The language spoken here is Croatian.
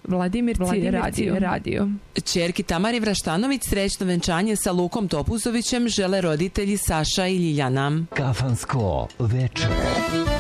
Vladimirci radio. Ćerki Tamari Vraštanović srećno venčanje sa Lukom Topuzovićem žele roditelji Saša i Ljiljana. Kafansko večer.